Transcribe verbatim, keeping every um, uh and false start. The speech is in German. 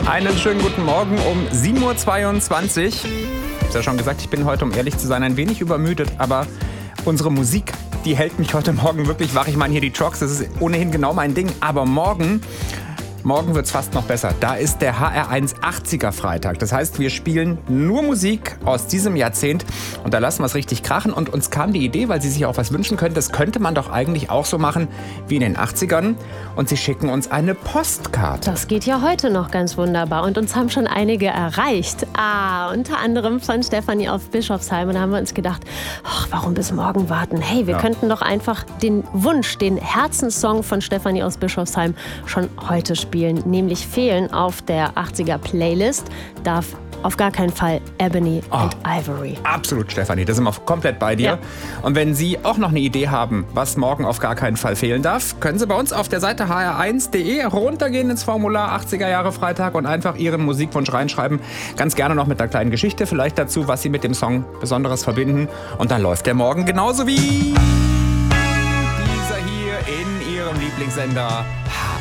Einen schönen guten Morgen um sieben Uhr zweiundzwanzig. Ich habe ja schon gesagt, ich bin heute, um ehrlich zu sein, ein wenig übermüdet, aber unsere Musik, die hält mich heute Morgen wirklich wach. Ich meine, hier die Trucks, das ist ohnehin genau mein Ding, aber morgen... Morgen wird es fast noch besser. Da ist der H R eins achtziger Freitag. Das heißt, wir spielen nur Musik aus diesem Jahrzehnt und da lassen wir es richtig krachen. Und uns kam die Idee, weil Sie sich auch was wünschen können, das könnte man doch eigentlich auch so machen wie in den achtzigern. Und Sie schicken uns eine Postkarte. Das geht ja heute noch ganz wunderbar und uns haben schon einige erreicht. Ah, unter anderem von Stefanie aus Bischofsheim. Und da haben wir uns gedacht, ach, warum bis morgen warten? Hey, wir ja. könnten doch einfach den Wunsch, den Herzenssong von Stefanie aus Bischofsheim schon heute spielen. Spielen, nämlich fehlen auf der achtziger Playlist, darf auf gar keinen Fall Ebony oh, and Ivory. Absolut, Stefanie, da sind wir komplett bei dir. Ja. Und wenn Sie auch noch eine Idee haben, was morgen auf gar keinen Fall fehlen darf, können Sie bei uns auf der Seite h r eins punkt d e runtergehen ins Formular achtziger Jahre Freitag und einfach Ihren Musikwunsch reinschreiben. Ganz gerne noch mit einer kleinen Geschichte, vielleicht dazu, was Sie mit dem Song Besonderes verbinden. Und dann läuft der morgen genauso wie dieser hier in Ihrem Lieblingssender.